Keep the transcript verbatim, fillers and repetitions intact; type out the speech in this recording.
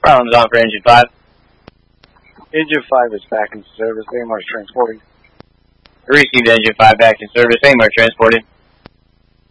Problems on for engine five. Engine five is back in service. A M R is transporting. Received engine five back in service. A M R transporting.